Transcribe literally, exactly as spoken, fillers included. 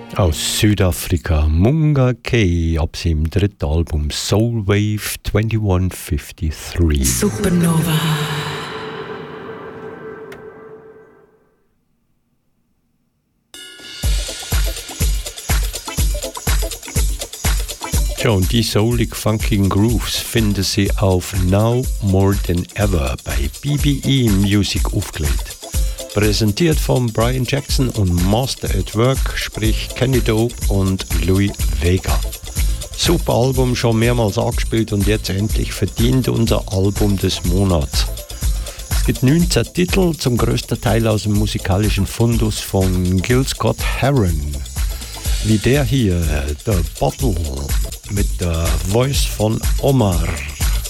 Aus Südafrika, Munga K, ab seinem dritten Album Soulwave einundzwanzig dreiundfünfzig. Supernova. Ja, und die soulig funkigen Grooves finden Sie auf Now More Than Ever bei B B E Music aufgelegt. Präsentiert von Brian Jackson und Master at Work, sprich Kenny Dope und Louis Vega. Super Album, schon mehrmals angespielt und jetzt endlich verdient unser Album des Monats. Es gibt neunzehn Titel, zum größten Teil aus dem musikalischen Fundus von Gil Scott-Heron. Wie der hier, der Bottle mit der Voice von Omar.